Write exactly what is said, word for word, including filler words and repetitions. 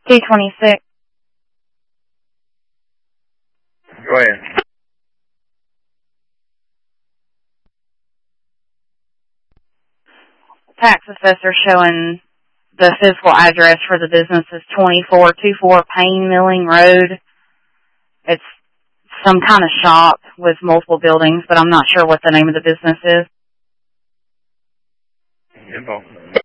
two twenty-six. Go ahead. Tax assessor showing the physical address for the business is twenty-four twenty-four Payne Milling Road. It's some kind of shop with multiple buildings, but I'm not sure what the name of the business is. Info.